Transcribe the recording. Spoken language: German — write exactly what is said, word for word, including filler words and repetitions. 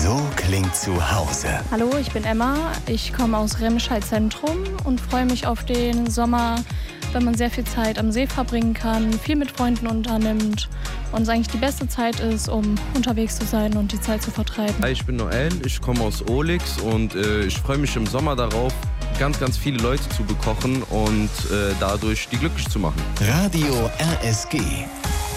So klingt zu Hause. Hallo, ich bin Emma. Ich komme aus Remscheid Zentrum und freue mich auf den Sommer, wenn man sehr viel Zeit am See verbringen kann, viel mit Freunden unternimmt und es eigentlich die beste Zeit ist, um unterwegs zu sein und die Zeit zu vertreiben. Hi, ich bin Noel, ich komme aus Olix und äh, ich freue mich im Sommer darauf, ganz, ganz viele Leute zu bekochen und äh, dadurch die glücklich zu machen. Radio R S G.